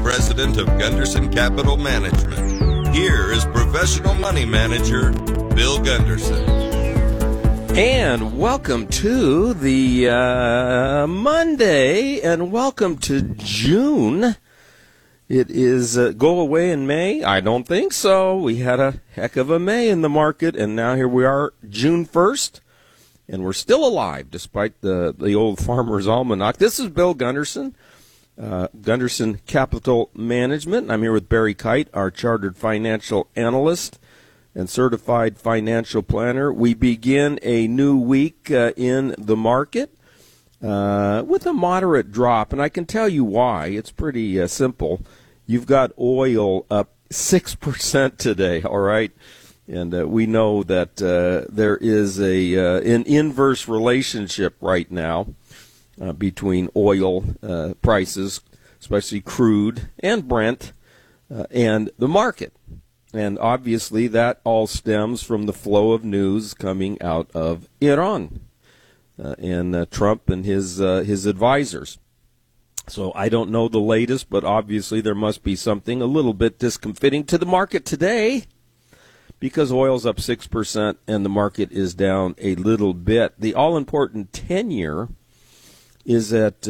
President of Gunderson Capital Management. Here is professional money manager, Bill Gunderson. And welcome to the Monday, and welcome to June. It is go away in May? I don't think so. We had a heck of a May in the market, and now here we are, June 1st, and we're still alive despite the old Farmer's Almanac. This is Bill Gunderson, Gunderson Capital Management. I'm here with Barry Kite, our chartered financial analyst and certified financial planner. We begin a new week in the market with a moderate drop, and I can tell you why. It's pretty simple. You've got oil up 6% today, all right? And we know that there is an inverse relationship right now between oil prices, especially crude and Brent, and the market. And obviously that all stems from the flow of news coming out of Iran and Trump and his advisors. So I don't know the latest, but obviously there must be something a little bit discomfiting to the market today because oil's up 6% and the market is down a little bit. The all-important 10-year is at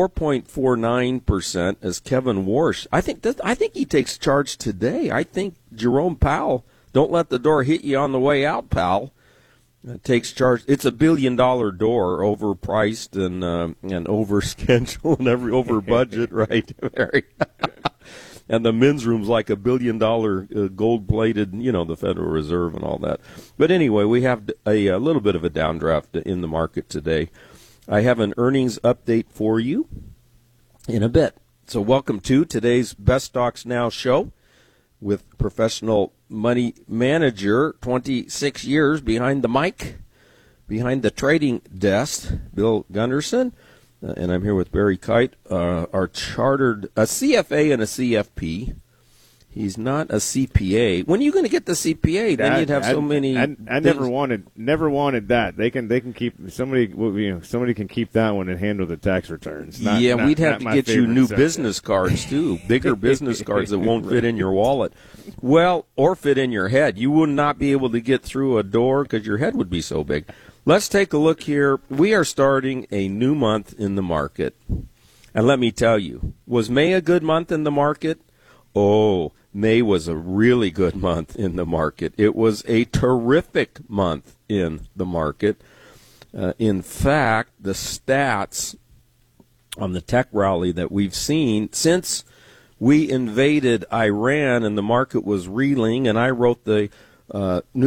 4.49% as Kevin Warsh. I think he takes charge today. I think Jerome Powell, don't let the door hit you on the way out, pal, takes charge. It's $1 billion door, overpriced and over schedule and over budget, right? And the men's room's like $1 billion gold plated, the Federal Reserve and all that. But anyway, we have a little bit of a downdraft in the market today. I have an earnings update for you in a bit. So welcome to today's Best Stocks Now show with professional money manager, 26 years behind the mic, behind the trading desk, Bill Gunderson. And I'm here with Barry Kite, our chartered, a CFA and a CFP. He's not a CPA. When are you going to get the CPA? Then you'd have so many. I never wanted that. They can keep somebody. Somebody can keep that one and handle the tax returns. We'd have to get you new business cards too, bigger business cards that won't fit in your wallet, or fit in your head. You would not be able to get through a door because your head would be so big. Let's take a look here. We are starting a new month in the market, and let me tell you, was May a good month in the market? Oh, May was a really good month in the market. It was a terrific month in the market. In fact, the stats on the tech rally that we've seen since we invaded Iran and the market was reeling, and I wrote the